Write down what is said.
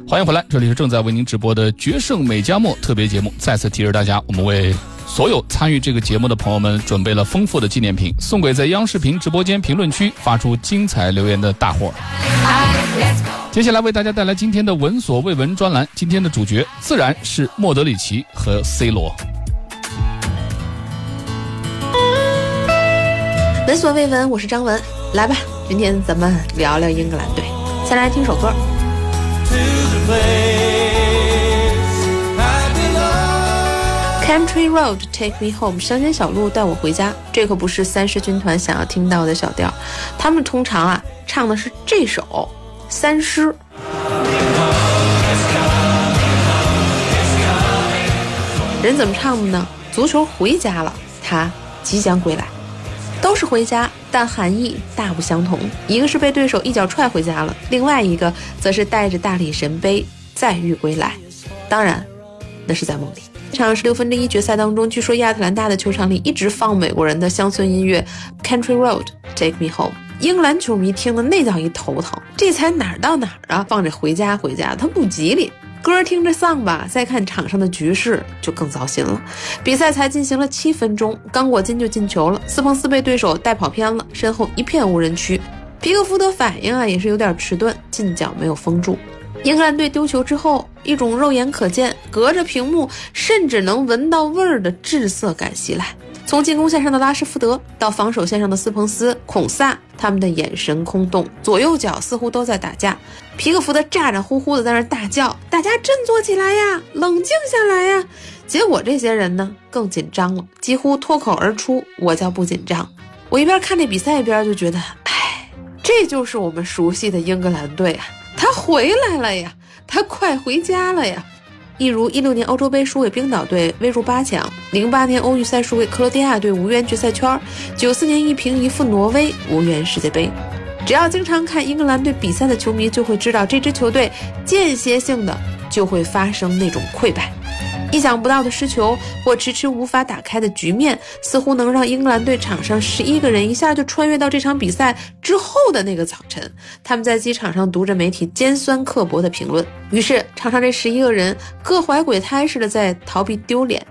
欢迎回来，这里是正在为您直播的决胜美加墨特别节目。再次提示大家，我们为所有参与这个节目的朋友们准备了丰富的纪念品，送给在央视频直播间评论区发出精彩留言的大伙儿。接下来为大家带来今天的闻所未闻专栏，今天的主角自然是莫德里奇和 C 罗。 闻所未闻，我是张文，来吧，今天咱们聊聊英格兰队。先来听首歌。Country Road Take Me Home， 乡间小路带我回家，这可不是三狮军团想要听到的小调，他们通常唱的是这首三狮。人怎么唱的呢？足球回家了，他即将归来，都是回家，但含义大不相同，一个是被对手一脚踹回家了，另外一个则是带着大力神杯再遇归来，当然那是在梦里。这场16分之一决赛当中，据说亚特兰大的球场里一直放美国人的乡村音乐 Country Road Take Me Home， 英格兰球迷听的那叫一头疼，这才哪儿到哪儿啊，放着回家回家，他不吉利。歌听着丧吧，再看场上的局势就更糟心了。比赛才进行了7分钟，刚果金就进球了，斯彭斯被对手带跑偏了，身后一片无人区，皮克福德反应也是有点迟钝，近角没有封住。英格兰队丢球之后，一种肉眼可见，隔着屏幕甚至能闻到味儿的滞涩感袭来。从进攻线上的拉什福德到防守线上的斯彭斯、孔萨，他们的眼神空洞，左右脚似乎都在打架。皮克福德咋咋呼呼的在那大叫：“大家振作起来呀，冷静下来呀！”结果这些人呢更紧张了，几乎脱口而出：“我叫不紧张。”我一边看这比赛一边就觉得，哎，这就是我们熟悉的英格兰队啊！他回来了呀，他快回家了呀！一如16年欧洲杯输给冰岛队未入8强，08年欧预赛输给克罗地亚队无缘决赛圈，94年1平1负挪威无缘世界杯。只要经常看英格兰队比赛的球迷就会知道，这支球队间歇性的就会发生那种溃败。意想不到的失球或迟迟无法打开的局面，似乎能让英格兰队场上11个人一下就穿越到这场比赛之后的那个早晨。他们在机场上读着媒体尖酸刻薄的评论，于是场上这11个人各怀鬼胎似的在逃避丢脸。